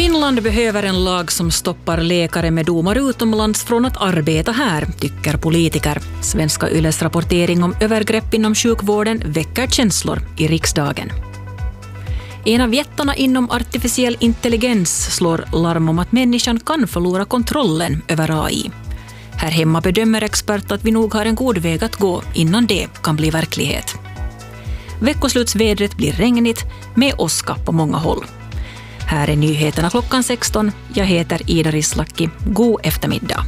Finland behöver en lag som stoppar läkare med domar utomlands från att arbeta här, tycker politiker. Svenska Yles rapportering om övergrepp inom sjukvården väcker känslor i riksdagen. En av jättarna inom artificiell intelligens slår larm om att människan kan förlora kontrollen över AI. Här hemma bedömer experter att vi nog har en god väg att gå innan det kan bli verklighet. Veckoslutsvädret blir regnigt med åska på många håll. Här är nyheterna klockan 16. Jag heter Ida Rislaki. God eftermiddag.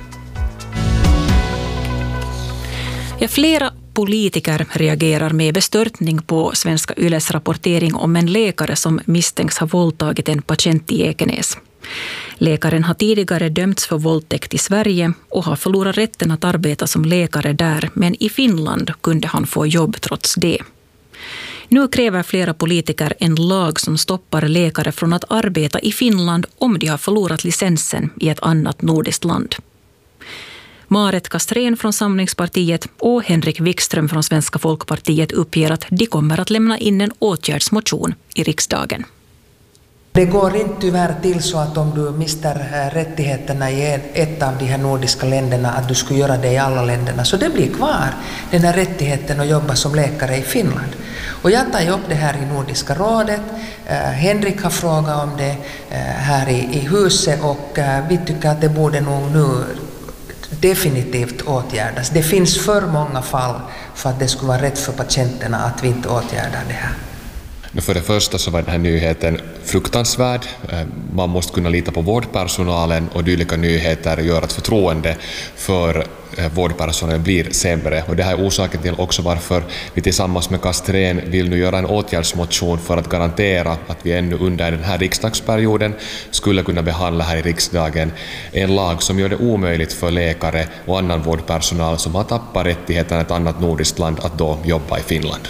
Flera politiker reagerar med bestörtning på Svenska Yles rapportering om en läkare som misstänks ha våldtagit en patient i Ekenäs. Läkaren har tidigare dömts för våldtäkt i Sverige och har förlorat rätten att arbeta som läkare där, men i Finland kunde han få jobb trots det. Nu kräver flera politiker en lag som stoppar läkare från att arbeta i Finland om de har förlorat licensen i ett annat nordiskt land. Maaret Castrén från Samlingspartiet och Henrik Wikström från Svenska Folkpartiet uppger att de kommer att lämna in en åtgärdsmotion i riksdagen. Det går inte tyvärr till så att om du mister rättigheterna i ett av de här nordiska länderna att du skulle göra det i alla länderna. Så det blir kvar, den här rättigheten att jobba som läkare i Finland. Och jag tar upp det här i Nordiska rådet. Henrik har frågat om det här i huset och vi tycker att det borde nog nu definitivt åtgärdas. Det finns för många fall för att det skulle vara rätt för patienterna att vi inte åtgärdar det här. För det första så var den här nyheten fruktansvärd. Man måste kunna lita på vårdpersonalen och dylika nyheter gör att förtroende för vårdpersonalen blir sämre. Och det här är orsaken till också varför vi tillsammans med Castrén vill nu göra en åtgärdsmotion för att garantera att vi ännu under den här riksdagsperioden skulle kunna behandla här i riksdagen en lag som gör det omöjligt för läkare och annan vårdpersonal som har tappat rättigheten i ett annat nordiskt land att då jobba i Finland.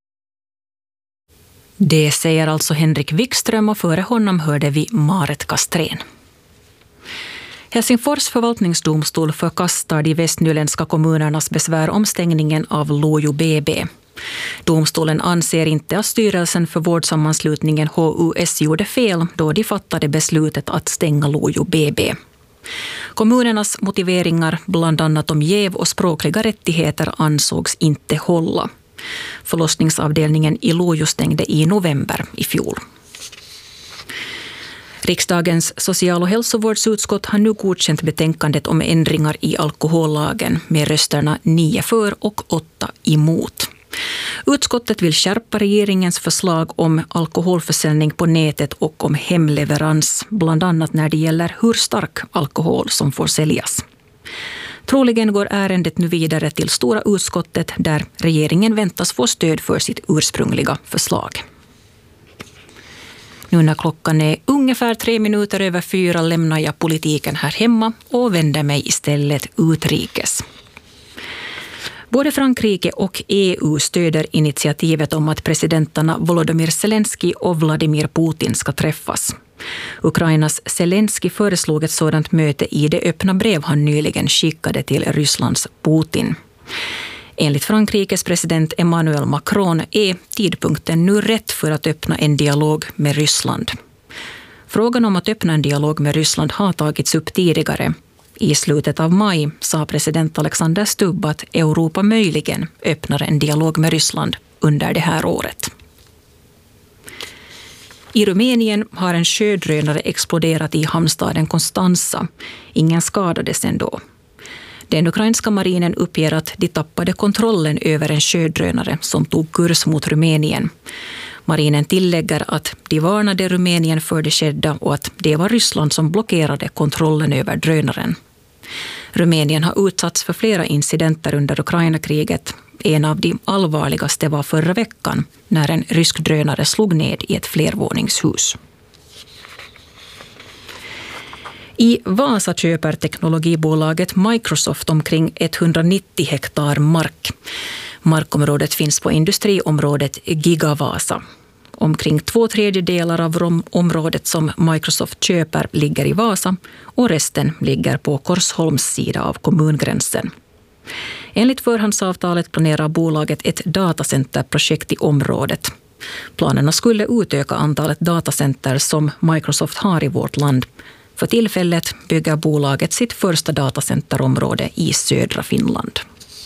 Det säger alltså Henrik Wikström och före honom hörde vi Maaret Castrén. Helsingfors förvaltningsdomstol förkastar de västnyländska kommunernas besvär om stängningen av Lojo BB. Domstolen anser inte att styrelsen för vårdsammanslutningen HUS gjorde fel då de fattade beslutet att stänga Lojo BB. Kommunernas motiveringar, bland annat om jäv och språkliga rättigheter, ansågs inte hålla. Förlossningsavdelningen i Lojo stängde i november i fjol. Riksdagens social- och hälsovårdsutskott har nu godkänt betänkandet om ändringar i alkohollagen med rösterna 9 för och 8 emot. Utskottet vill skärpa regeringens förslag om alkoholförsäljning på nätet och om hemleverans, bland annat när det gäller hur stark alkohol som får säljas. Troligen går ärendet nu vidare till stora utskottet där regeringen väntas få stöd för sitt ursprungliga förslag. Nu när klockan är ungefär 3 minuter över 4 lämnar jag politiken här hemma och vänder mig istället utrikes. Både Frankrike och EU stöder initiativet om att presidenterna Volodymyr Zelensky och Vladimir Putin ska träffas. Ukrainas Zelensky föreslog ett sådant möte i det öppna brev han nyligen skickade till Rysslands Putin. Enligt Frankrikes president Emmanuel Macron är tidpunkten nu rätt för att öppna en dialog med Ryssland. Frågan om att öppna en dialog med Ryssland har tagits upp tidigare. I slutet av maj sa president Alexander Stubb att Europa möjligen öppnar en dialog med Ryssland under det här året. I Rumänien har en sjödrönare exploderat i hamnstaden Constanza. Ingen skadades ändå. Den ukrainska marinen uppger att de tappade kontrollen över en sjödrönare som tog kurs mot Rumänien. Marinen tillägger att de varnade Rumänien för det skedda och att det var Ryssland som blockerade kontrollen över drönaren. Rumänien har utsatts för flera incidenter under Ukraina-kriget. En av de allvarligaste var förra veckan när en rysk drönare slog ned i ett flervåningshus. I Vasa köper teknologibolaget Microsoft omkring 190 hektar mark. Markområdet finns på industriområdet Gigavasa. Omkring 2/3 av området som Microsoft köper ligger i Vasa och resten ligger på Korsholms sida av kommungränsen. Enligt förhandsavtalet planerar bolaget ett datacenterprojekt i området. Planerna skulle utöka antalet datacenter som Microsoft har i vårt land. För tillfället bygger bolaget sitt första datacenterområde i södra Finland.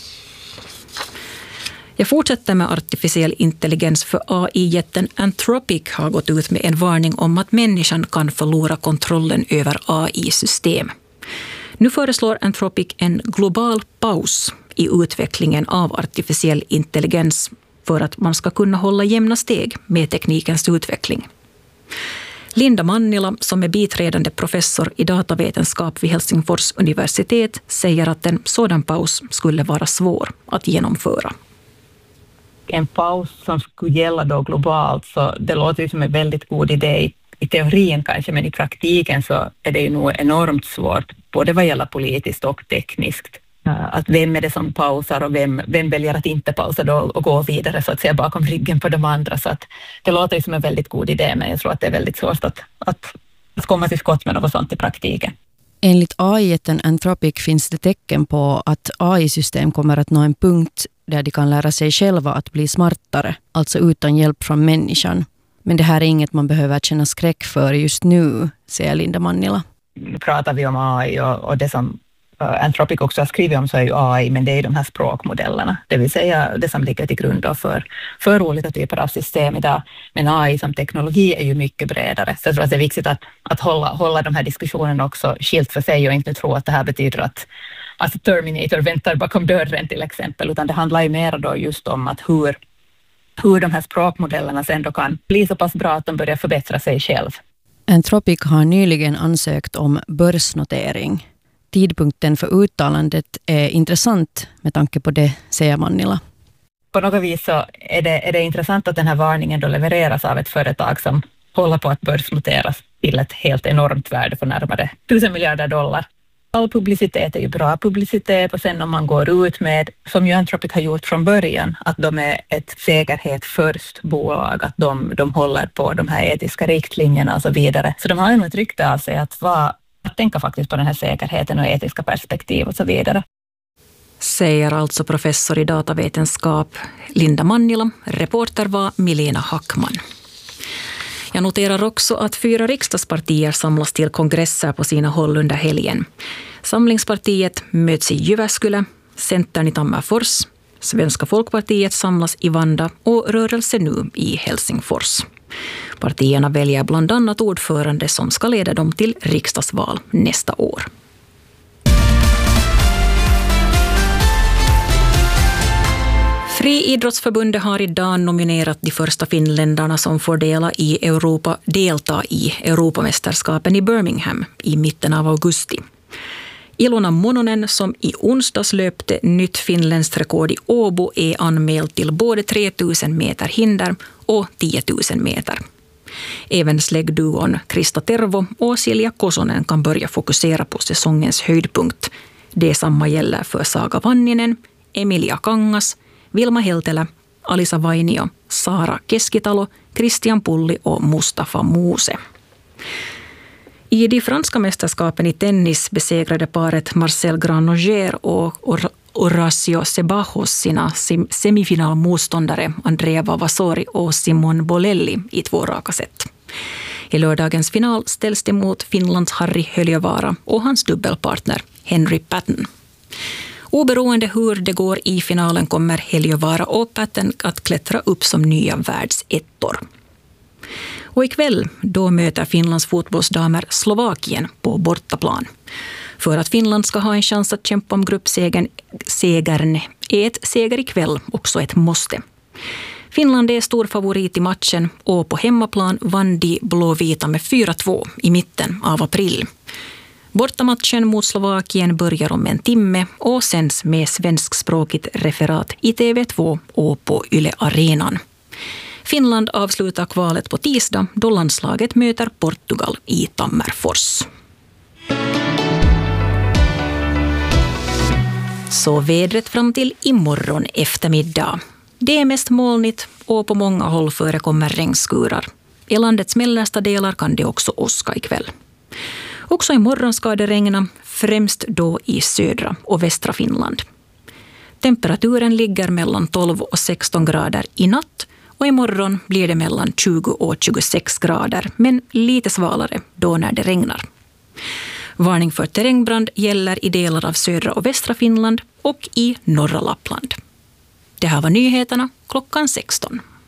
Jag fortsätter med artificiell intelligens, för AI-jätten Anthropic har gått ut med en varning om att människan kan förlora kontrollen över AI-system. Nu föreslår Anthropic en global paus i utvecklingen av artificiell intelligens för att man ska kunna hålla jämna steg med teknikens utveckling. Linda Mannila, som är biträdande professor i datavetenskap vid Helsingfors universitet, säger att en sådan paus skulle vara svår att genomföra. En paus som skulle gälla då globalt, så det låter ju som en väldigt god idé i teorin kanske, men i praktiken så är det ju nog enormt svårt, både vad gäller politiskt och tekniskt. Att vem är det som pausar och vem väljer att inte pausa då och gå vidare så att säga bakom ryggen på de andra. Så att det låter ju som en väldigt god idé, men jag tror att det är väldigt svårt att komma till skott med något sånt i praktiken. Enligt AI-jätten Anthropic finns det tecken på att AI-system kommer att nå en punkt där de kan lära sig själva att bli smartare, alltså utan hjälp från människan. Men det här är inget man behöver känna skräck för just nu, säger Linda Mannila. Nu pratar vi om AI och det som Anthropic också har skrivit om så är ju AI, men det är de här språkmodellerna, det vill säga det som ligger till grund för olika typer av system idag. Men AI som teknologi är ju mycket bredare, så jag tror att det är viktigt att hålla de här diskussionerna också skilt för sig och inte tro att det här betyder att Terminator väntar bakom dörren till exempel, utan det handlar ju mer då just om att hur de här språkmodellerna sen då kan bli så pass bra att de börjar förbättra sig själv. Anthropic har nyligen ansökt om börsnotering. Tidpunkten för uttalandet är intressant med tanke på det, säger Mannila. På något vis så är det intressant att den här varningen då levereras av ett företag som håller på att börsnoteras till ett helt enormt värde för närmare 1000 miljarder dollar. All publicitet är ju bra publicitet, och sen om man går ut med, som ju Anthropic har gjort från början, att de är ett säkerhet först bolag, att de håller på de här etiska riktlinjerna och så vidare. Så de har ju ett rykte av sig att tänka faktiskt på den här säkerheten och etiska perspektiv och så vidare. Säger alltså professor i datavetenskap Linda Mannila. Reporter var Milena Hackman. Jag noterar också att 4 riksdagspartier samlas till kongresser på sina håll under helgen. Samlingspartiet möts i Jyväskylä, Centern i Tammerfors, Svenska folkpartiet samlas i Vanda och Rörelse nu i Helsingfors. Partierna väljer bland annat ordförande som ska leda dem till riksdagsval nästa år. Friidrottsförbundet har idag nominerat de första finländarna som får delta i Europamästerskapen i Birmingham i mitten av augusti. Ilona Mononen, som i onsdags löpte nytt finländskt rekord i Åbo, är anmäld till både 3000 meter hinder och 10 000 meter. Även släggduon Krista Tervo och Silja Kosonen kan börja fokusera på säsongens höjdpunkt. Detsamma gäller för Saga Vanninen, Emilia Kangas, Vilma Heltelä, Alisa Vainio, Sara Keskitalo, Christian Pulli och Mustafa Muse. I de franska mästerskapen i tennis besegrade paret Marcel Granollers och Horacio Sebajos sina semifinalmotståndare Andrea Vavasori och Simon Bolelli i 2 raka set. I lördagens final ställs det mot Finlands Harri Höljövaara och hans dubbelpartner Henry Patton. Oberoende hur det går i finalen kommer Höljövaara och Patton att klättra upp som nya världsettor. Och ikväll då möter Finlands fotbollsdamer Slovakien på bortaplan. För att Finland ska ha en chans att kämpa om gruppsegern är ett seger ikväll också ett måste. Finland är stor favorit i matchen och på hemmaplan vann de blåvita med 4-2 i mitten av april. Bortamatchen mot Slovakien börjar om en timme och sänds med svenskspråkigt referat i TV2 och på Yle Arenan. Finland avslutar kvalet på tisdag då landslaget möter Portugal i Tammerfors. Så vädret fram till imorgon eftermiddag. Det är mest molnigt och på många håll förekommer regnskurar. I landets mellersta delar kan det också åska ikväll. Också imorgon ska det regna, främst då i södra och västra Finland. Temperaturen ligger mellan 12 och 16 grader i natt Och imorgon blir det mellan 20 och 26 grader, men lite svalare då när det regnar. Varning för terrängbrand gäller i delar av södra och västra Finland och i norra Lappland. Det här var nyheterna klockan 16.